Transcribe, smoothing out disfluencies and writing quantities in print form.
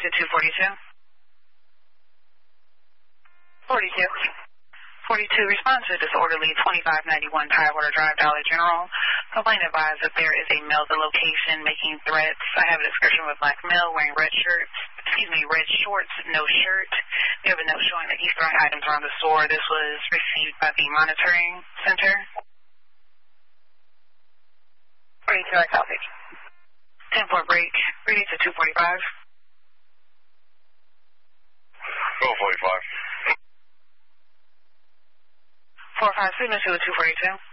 to 242. 42. 42, respond to disorderly 2591 Tidewater Drive, Dollar General. Complaint advised that there is a male at the location making threats. I have a description of a black male wearing red shorts, no shirt. We have a note showing that he's throwing items around the store. This was received by the monitoring center. 42, I copy. 10-4 break, ready to 245. 445. 45, signal to 242.